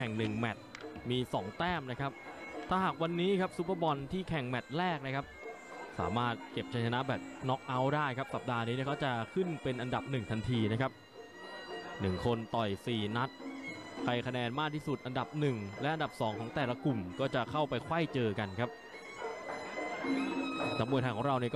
แข่ง1แมตช์มี2แต้มนะครับถ้าหากวันนี้ครับซูเปอร์บอลที่แข่งแมตช์แรกนะครับสามารถเก็บชัยชนะแบบน็อกเอาท์ได้ครับสัปดาห์นี้เขาจะขึ้นเป็นอันดับ1ทันทีนะครับ1คนต่อย4นัดใครคะแนนมากที่สุดอันดับ1และอันดับ2ของแต่ละกลุ่มก็จะเข้าไปไขว้เจอกันครับนักมวยไทยของเราเนี่ย